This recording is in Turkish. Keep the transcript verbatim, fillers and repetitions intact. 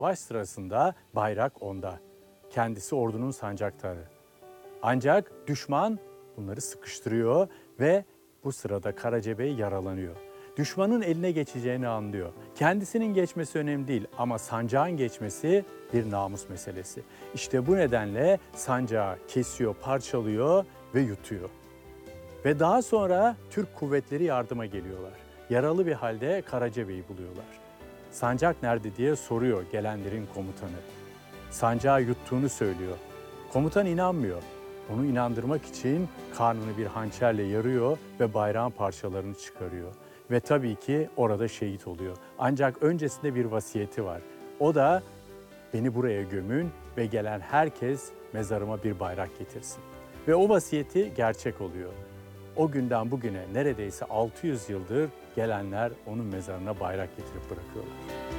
Savaş sırasında bayrak onda. Kendisi ordunun sancaktarı. Ancak düşman bunları sıkıştırıyor ve bu sırada Karacabey yaralanıyor. Düşmanın eline geçeceğini anlıyor. Kendisinin geçmesi önemli değil ama sancağın geçmesi bir namus meselesi. İşte bu nedenle sancağı kesiyor, parçalıyor ve yutuyor. Ve daha sonra Türk kuvvetleri yardıma geliyorlar. Yaralı bir halde Karacabey'i buluyorlar. Sancak nerede diye soruyor gelenlerin komutanı. Sancağı yuttuğunu söylüyor. Komutan inanmıyor. Onu inandırmak için karnını bir hançerle yarıyor ve bayrağın parçalarını çıkarıyor. Ve tabii ki orada şehit oluyor. Ancak öncesinde bir vasiyeti var. O da beni buraya gömün ve gelen herkes mezarıma bir bayrak getirsin. Ve o vasiyeti gerçek oluyor. O günden bugüne neredeyse altı yüz yıldır gelenler onun mezarına bayrak getirip bırakıyorlar.